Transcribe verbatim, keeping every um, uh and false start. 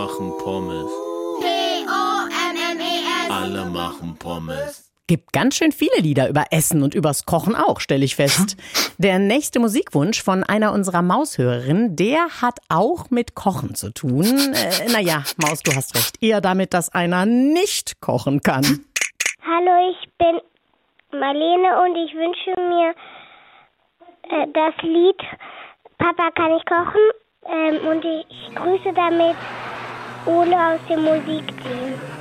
machen Pommes. P O M M E S. Alle machen Pommes. Gibt ganz schön viele Lieder über Essen und übers Kochen auch, stelle ich fest. Der nächste Musikwunsch von einer unserer Maushörerinnen, der hat auch mit Kochen zu tun. Äh, naja, Maus, du hast recht. Eher damit, dass einer nicht kochen kann. Hallo, ich bin Marlene und ich wünsche mir äh, das Lied Papa kann ich kochen ähm, und ich grüße damit Ole aus dem Musikteam.